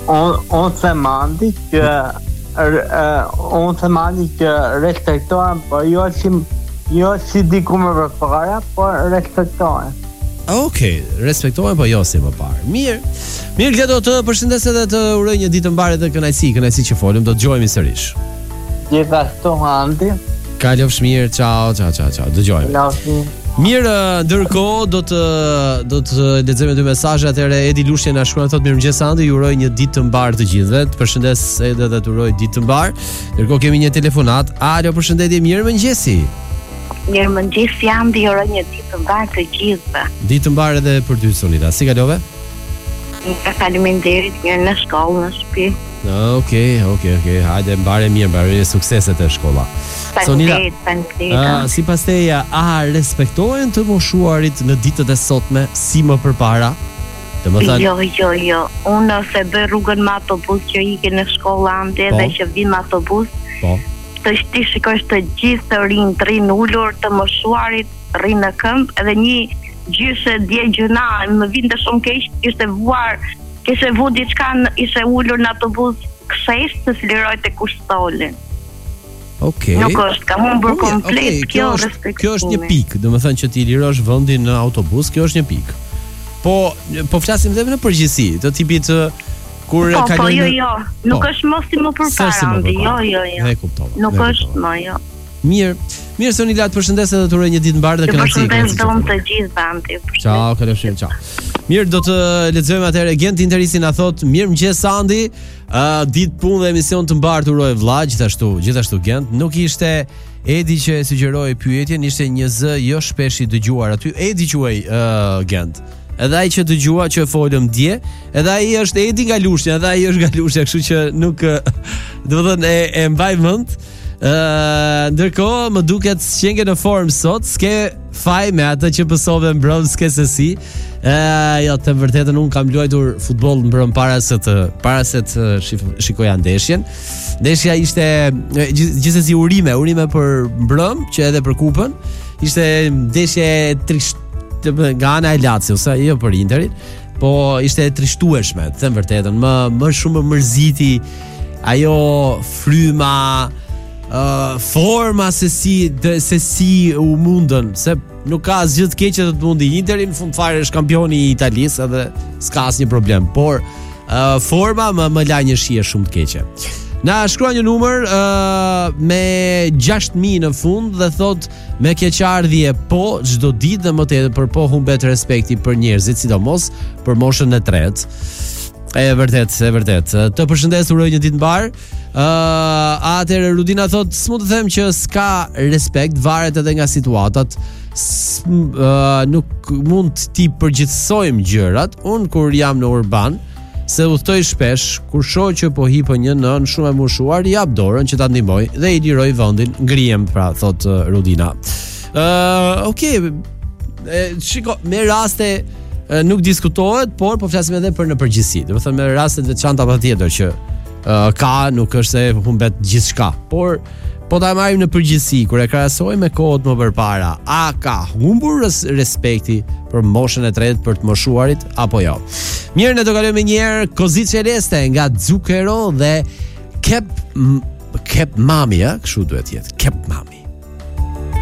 unë themandi që respektohen, por jo si diku më përpara, por respektohen. Okej, respektohen, po jo si më parë. Mirë, Gledo, të përshëndes edhe të uroj një ditë mbarë dhe kënaqësi që folëm, do të dëgjojmë sërish. Gjithashtu Handi. Kalofsh mirë, ciao, dëgjojmë. Mirë, ndërkohë do të lexojmë dy mesazhe. Atëherë Edi Lushje na shkruan, thotë mirëmëngjes Andi, ju uroj një ditë të mbarë të gjithëve. Të përshëndes edhe dhe të uroj ditë të mbarë. Ndërkohë kemi një telefonat. Alo, përshëndetje, mirëmëngjesi. Mirëmëngjes Andi, ju uroj një ditë të mbarë të gjithëve. Ditë të mbarë edhe për ty Sonita. Si kalove? Faleminderit, mirë në shkollë, në shtëpi. Okej. Hajde mbare mirë, sukseset e shkolla. Sonita, sipas teja, a respektohen të moshuarit në ditët e sotme si më përpara? Jo. Unë se bëj rrugën me autobus që ikën në shkollë ande dhe që vin me autobus. Po. Të shikosh të gjithë të rinë ulur, të moshuarit rinë në këmbë, edhe një gjyshe dje gjëna, më vinte shumë keq, kishte vu diçka, ishte ulur në autobus këshesh të s'liroj të kushtolin. Okej. Nuk është ka humbur komplet kjo respektimi. Kjo është një pikë, domethënë që ti lirosh vendin në autobus, kjo është një pikë. Po flasim edhe në përgjithësi, të tipit kur kalon. Jo. Nuk është mos si më përpara. Jo. E kuptova. Nuk është më, jo. Mirë Sonila, të përshëndes edhe të uroj një ditë mbarë dhe kënaqësi. Përshëndes të gjithë bandi. Ciao, kalofshim, ciao. Mirë, do të lexojmë atëherë Gent Interisi na thot mirëmëngjes Andi, ditë punë dhe emision të mbarë të uroj vlla, gjithashtu Gent. Nuk ishte Edi që e sugjeroi pyetjen, ishte një zë jo shpesh i dëgjuar aty. Edi quaj Gent. Edhe ai që dëgjua që folëm dje, edhe ai është Edi nga Lushja, edhe ai është nga Lushja, kështu që nuk domethënë e mbaj mend. Ndërkohë më duket s'qenge në formë sot, s'ke faj me atë që pësove mbrëm, s'ke se si. Jo, të vërtetën unë kam luajtur futboll mbrëm para se të shikoja ndeshjen. Ndeshja ishte gjithsesi urime për mbrëm, që edhe për kupën. Ishte ndeshje nga ana e Lazio, sa jo për Interin, po ishte trishtueshme, të them vërtetën. Më shumë më mërziti ajo fryma, forma se si u mundën, se nuk ka asgjë të keqe të mundi Interi, në fund fare është kampioni i Italisë edhe s'ka asnjë problem, por forma më la një shije shumë të keqe. Na shkruan një numër me 6.000 në fund dhe thot me keqardhje po çdo ditë dhe më tepër, për po humbet respekti për njerëzit, sidomos për moshën e tretë. E vërtet. Të përshëndes, uroj një ditë mbar. Atëherë Rudina thot s'mund të them që s'ka respekt, varet edhe nga situatat. Nuk mund t'i përgjithsojmë gjërat. Unë kur jam në urban, se udhtoj shpesh, kur shoh që po hipën një nën shumë e mushuar, jap dorën që ta ndihmoj dhe i liroj vendin, ngrihem, pra, thot Rudina. Okej. Shiko, me raste nuk diskutohet, por po flasim edhe për në përgjithësi. Do të thënë me raste të veçanta patjetër që nuk është se humbet gjithçka, por po ta marrim në përgjithësi, kur e krahasojmë me kohët më përpara, a ka humbur respekti për moshën e tretë, për të moshuarit apo jo? Mirë, ne do kalojmë një herë Kozic Celeste nga Zucchero dhe Kep Mami, kështu duhet jetë, Kep Mami.